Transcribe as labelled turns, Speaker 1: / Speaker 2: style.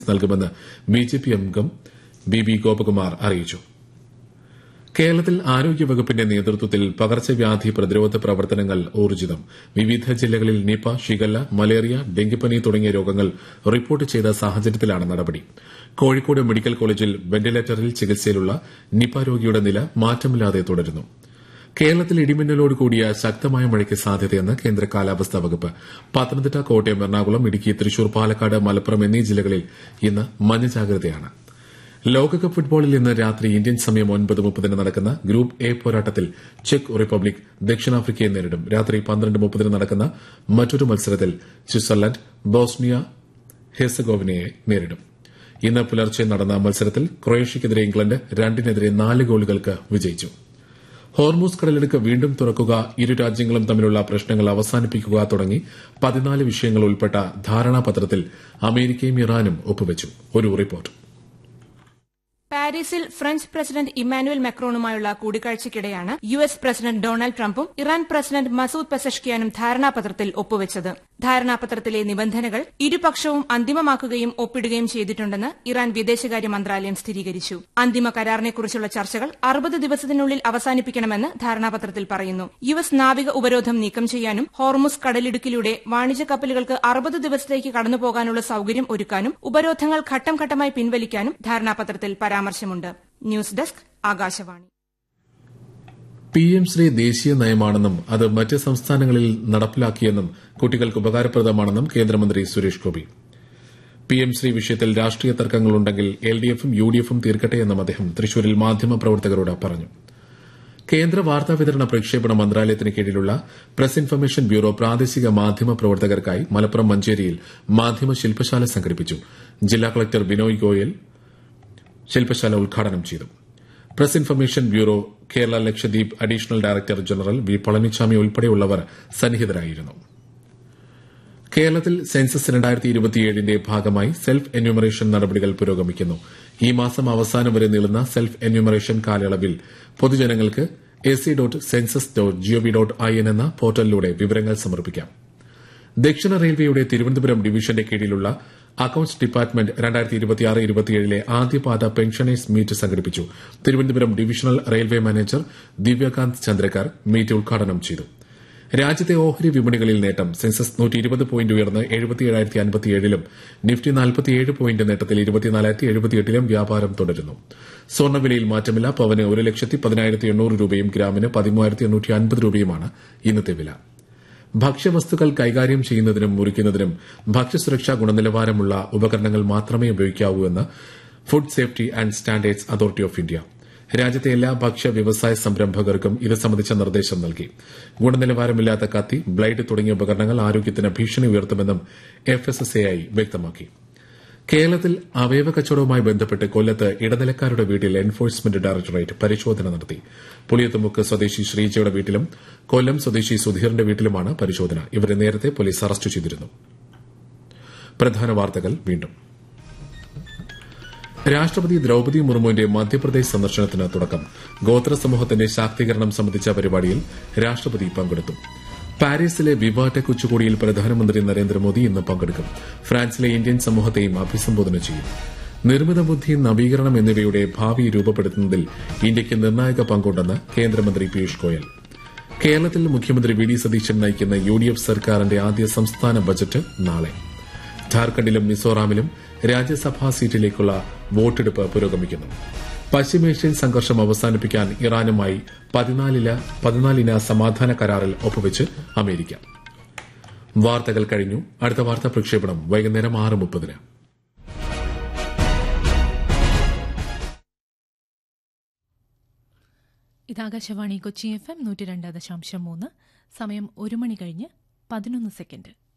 Speaker 1: നൽകുമെന്ന് ബിജെപി അംഗം ബി ഗോപകുമാർ അറിയിച്ചു. കേരളത്തിൽ ആരോഗ്യവകുപ്പിന്റെ നേതൃത്വത്തിൽ പകർച്ചവ്യാധി പ്രതിരോധ പ്രവർത്തനങ്ങൾ ഊർജിതം. വിവിധ ജില്ലകളിൽ നിപ, ഷിഗല്ല, മലേറിയ, ഡെങ്കിപ്പനി തുടങ്ങിയ രോഗങ്ങൾ റിപ്പോർട്ട് ചെയ്ത സാഹചര്യത്തിലാണ് നടപടി. കോഴിക്കോട് മെഡിക്കൽ കോളേജിൽ വെന്റിലേറ്ററിൽ ചികിത്സയിലുള്ള നിപ രോഗിയുടെ നില മാറ്റമില്ലാതെ തുടരുന്നു. കേരളത്തിൽ ഇടിമിന്നലോട് കൂടിയ ശക്തമായ മഴയ്ക്ക് സാധ്യതയെന്ന് കേന്ദ്ര കാലാവസ്ഥാ വകുപ്പ്. പത്തനംതിട്ട, കോട്ടയം, എറണാകുളം, ഇടുക്കി, തൃശൂർ, പാലക്കാട്, മലപ്പുറം എന്നീ ജില്ലകളിൽ ഇന്ന് മഞ്ഞ ജാഗ്രതയാണ്. ലോകകപ്പ് ഫുട്ബോളിൽ ഇന്ന് രാത്രി ഇന്ത്യൻ സമയം 9:30 നടക്കുന്ന ഗ്രൂപ്പ് എ പോരാട്ടത്തിൽ ചെക്ക് റിപ്പബ്ലിക് ദക്ഷിണാഫ്രിക്കയെ നേരിടും. രാത്രി 12:30 നടക്കുന്ന മറ്റൊരു മത്സരത്തിൽ സ്വിറ്റ്സർലൻഡ് ബോസ്നിയ ഹെർസഗോവിനയെ നേരിടും. ഇന്ന് പുലർച്ചെ നടന്ന മത്സരത്തിൽ ക്രൊയേഷ്യയ്ക്കെതിരെ ഇംഗ്ലണ്ട് 2-4 ഗോളുകൾക്ക് വിജയിച്ചു. ഹോർമൂസ് കടലിടുക്ക് വീണ്ടും തുറക്കുക, ഇരു രാജ്യങ്ങളും തമ്മിലുള്ള പ്രശ്നങ്ങൾ അവസാനിപ്പിക്കുക തുടങ്ങി 14 വിഷയങ്ങൾ ഉൾപ്പെട്ട ധാരണാപത്രത്തിൽ അമേരിക്കയും ഇറാനും ഒപ്പുവച്ചു. ഒരു റിപ്പോർട്ട്.
Speaker 2: പാരീസിൽ French president Emmanuel മാക്രോണുമായുള്ള കൂടിക്കാഴ്ചയ്ക്കിടെയാണ് US president Donald ട്രംപും ഇറാൻ പ്രസിഡന്റ് മസൂദ് പെസഷ്കിയാനും ധാരണാപത്രത്തിൽ ഒപ്പുവച്ചത്. ധാരണാപത്രത്തിലെ നിബന്ധനകൾ ഇരുപക്ഷവും അന്തിമമാക്കുകയും ഒപ്പിടുകയും ചെയ്തിട്ടുണ്ടെന്ന് ഇറാൻ വിദേശകാര്യ മന്ത്രാലയം സ്ഥിരീകരിച്ചു. അന്തിമ കരാറിനെക്കുറിച്ചുള്ള ചർച്ചകൾ 60 ദിവസത്തിനുള്ളിൽ അവസാനിപ്പിക്കണമെന്ന് ധാരണാപത്രത്തിൽ പറയുന്നു. യുഎസ് നാവിക ഉപരോധം നീക്കം ചെയ്യാനും ഹോർമുസ് കടലിടുക്കിലൂടെ വാണിജ്യ കപ്പലുകൾക്ക് 60 ദിവസത്തേക്ക് കടന്നുപോകാനുള്ള സൌകര്യം ഒരുക്കാനും ഉപരോധങ്ങൾ ഘട്ടം ഘട്ടമായി പിൻവലിക്കാനും ധാരണാപത്രത്തിൽ പരാമർശമുണ്ട്. News desk, Akashvani.
Speaker 1: PM Shri ദേശീയ നയമാണെന്നും അത് മറ്റ് സംസ്ഥാനങ്ങളിൽ നടപ്പിലാക്കിയെന്നും കുട്ടികൾക്ക് ഉപകാരപ്രദമാണെന്നും കേന്ദ്രമന്ത്രി സുരേഷ് ഗോപി. പിഎം ശ്രീ വിഷയത്തിൽ രാഷ്ട്രീയ തർക്കങ്ങളുണ്ടെങ്കിൽ എൽഡിഎഫും യുഡിഎഫും തീർക്കട്ടെയെന്നും അദ്ദേഹം തൃശൂരിൽ മാധ്യമപ്രവർത്തകരോട് പറഞ്ഞു. കേന്ദ്ര വാർത്താവിതരണ പ്രക്ഷേപണ മന്ത്രാലയത്തിന് കീഴിലുള്ള പ്രസ് ഇൻഫർമേഷൻ ബ്യൂറോ പ്രാദേശിക മാധ്യമ പ്രവർത്തകർക്കായി മലപ്പുറം മഞ്ചേരിയിൽ മാധ്യമ ശില്പശാല സംഘടിപ്പിച്ചു. ജില്ലാ കളക്ടർ ബിനോയ് ഗോയൽ ശില്പശാല ഉദ്ഘാടനം ചെയ്തു. Press information bureau Kerala Lakshadweep additional director general V Palaniswami ഉൾപ്പെടെയുള്ളവർ സന്നിഹിതരായിരുന്നു. കേരളത്തിൽ സെൻസസ് 2027ന്റെ ഭാഗമായി സെൽഫ് എന്യൂമറേഷൻ നടപടികൾ പുരോഗമിക്കുന്നു. ഈ മാസം അവസാനം വരെ നീളുന്ന സെൽഫ് എന്യൂമറേഷൻ കാലയളവിൽ പൊതുജനങ്ങൾക്ക് ac.census.gov.in എന്ന പോർട്ടലിലൂടെ വിവരങ്ങൾ സമർപ്പിക്കാം. ദക്ഷിണ റെയിൽവേയുടെ തിരുവനന്തപുരം ഡിവിഷന്റെ കീഴിലുള്ള അക്കൌണ്ട്സ് ഡിപ്പാർട്ട്മെന്റ് 2026-27 ആദ്യപാദ പെൻഷനേഴ്സ് മീറ്റ് സംഘടിപ്പിച്ചു. Thiruvananthapuram divisional railway manager Divyakant Chandrakar meet ഉദ്ഘാടനം ചെയ്തു. രാജ്യത്തെ ഓഹരി വിപണികളിൽ നേട്ടം. സെൻസസ് 120 പോയിന്റ് ഉയർന്ന് 77,057ലും നിഫ്റ്റി 47 പോയിന്റ് നേട്ടത്തിൽ 24,078ലും വ്യാപാരം തുടരുന്നു. സ്വർണ്ണവിലയിൽ മാറ്റമില്ല. പവന് 1,10,800 രൂപയും ഗ്രാമിന് 13,850 രൂപയുമാണ് ഇന്നത്തെ വില. ഭക്ഷ്യവസ്തുക്കൾ കൈകാര്യം ചെയ്യുന്നതിനും മുറിക്കുന്നതിനും ഭക്ഷ്യസുരക്ഷാ ഗുണനിലവാരമുള്ള ഉപകരണങ്ങൾ മാത്രമേ ഉപയോഗിക്കാവൂ എന്ന് food safety and standards authority of India. രാജ്യത്തെ എല്ലാ ഭക്ഷ്യ വ്യവസായ സംരംഭകർക്കും ഇത് സംബന്ധിച്ച നിർദ്ദേശം നൽകി. ഗുണനിലവാരമില്ലാത്ത കത്തി, ബ്ലേഡ് തുടങ്ങിയ ഉപകരണങ്ങൾ ആരോഗ്യത്തിന് ഭീഷണി ഉയർത്തുമെന്നും FSSAI വ്യക്തമാക്കി. കേരളത്തിൽ അവയവ കച്ചവടവുമായി ബന്ധപ്പെട്ട് കൊല്ലത്ത് ഇടനിലക്കാരുടെ വീട്ടിൽ എൻഫോഴ്സ്മെന്റ് ഡയറക്ടറേറ്റ് പരിശോധന നടത്തി. പുളിയത്തുമുക്ക് സ്വദേശി ശ്രീജയുടെ വീട്ടിലും കൊല്ലം സ്വദേശി സുധീറിന്റെ വീട്ടിലുമാണ് പരിശോധന. ഇവരെ നേരത്തെ പോലീസ് അറസ്റ്റ് ചെയ്തിരുന്നു. പ്രധാന വാർത്തകൾ വീണ്ടും. രാഷ്ട്രപതി ദ്രൌപദി മുർമുവിന്റെ മധ്യപ്രദേശ് സന്ദർശനത്തിന് തുടക്കം. ഗോത്ര സമൂഹത്തിന്റെ ശാക്തീകരണം സംബന്ധിച്ച പരിപാടിയിൽ രാഷ്ട്രപതി പങ്കെടുത്തു. പാരീസിലെ വിവാടെക് ഉച്ചകോടിയിൽ പ്രധാനമന്ത്രി നരേന്ദ്രമോദി ഇന്ന് പങ്കെടുക്കും. ഫ്രാൻസിലെ ഇന്ത്യൻ സമൂഹത്തെയും അഭിസംബോധന ചെയ്യും. നിർമ്മിത ബുദ്ധി, നവീകരണം എന്നിവയുടെ ഭാവി രൂപപ്പെടുത്തുന്നതിൽ ഇന്ത്യയ്ക്ക് നിർണായക പങ്കുണ്ടെന്ന് കേന്ദ്രമന്ത്രി പീയൂഷ് ഗോയൽ. കേരളത്തിൽ മുഖ്യമന്ത്രി വി ഡി സതീശൻ നയിക്കുന്ന UDF സർക്കാരിന്റെ ആദ്യ സംസ്ഥാന ബജറ്റ് നാളെ. ഝാർഖണ്ഡിലും മിസോറാമിലും രാജ്യസഭാ സീറ്റിലേക്കുള്ള വോട്ടെടുപ്പ് പുരോഗമിക്കുന്നു. പശ്ചിമേഷ്യൻ സംഘർഷം അവസാനിപ്പിക്കാൻ ഇറാനുമായി 14 സമാധാന കരാറിൽ ഒപ്പുവെച്ച് അമേരിക്ക. വാർത്തകൾ കഴിഞ്ഞു. അടുത്ത വാർത്താ പ്രക്ഷേപണം വൈകുന്നേരം 6:30.
Speaker 3: ഇത് ആകാശവാണി കൊച്ചി FM 102.3. സമയം 1 മണി കഴിഞ്ഞ് 11 സെക്കൻഡ്.